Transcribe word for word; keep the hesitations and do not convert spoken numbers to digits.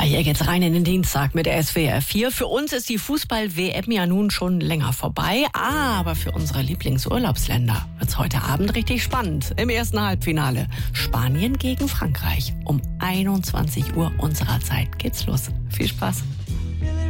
Ja, hier geht's rein in den Dienstag mit der S W R vier. Für uns ist die Fußball-W M ja nun schon länger vorbei, aber für unsere Lieblingsurlaubsländer wird's heute Abend richtig spannend. Im ersten Halbfinale Spanien gegen Frankreich. Um einundzwanzig Uhr unserer Zeit geht's los. Viel Spaß.